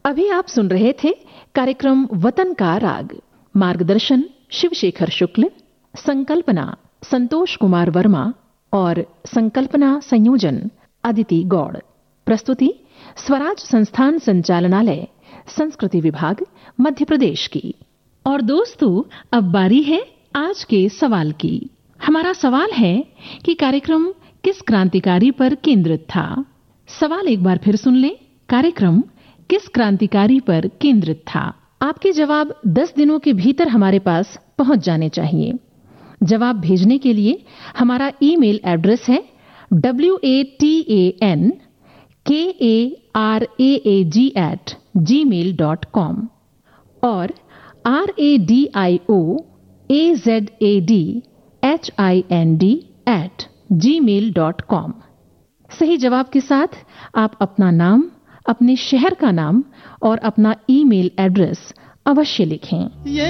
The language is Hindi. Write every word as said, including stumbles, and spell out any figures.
अभी आप सुन रहे थे कार्यक्रम वतन का राग। मार्गदर्शन शिवशेखर शुक्ल, संकल्पना संतोष कुमार वर्मा और संकल्पना संयोजन अदिति गौड़। प्रस्तुति स्वराज संस्थान संचालनालय, संस्कृति विभाग, मध्य प्रदेश की। और दोस्तों, अब बारी है आज के सवाल की। हमारा सवाल है कि कार्यक्रम किस क्रांतिकारी पर केंद्रित था। सवाल एक बार फिर सुन लें। कार्यक्रम किस क्रांतिकारी पर केंद्रित था? आपके जवाब दस दिनों के भीतर हमारे पास पहुंच जाने चाहिए। जवाब भेजने के लिए हमारा ईमेल एड्रेस है W A T A N के A R A A ji eight ji mail dot com और R A D I O A Z A D H I N D eight ji mail dot com. सही जवाब के साथ आप अपना नाम, अपने शहर का नाम और अपना ईमेल एड्रेस अवश्य लिखें।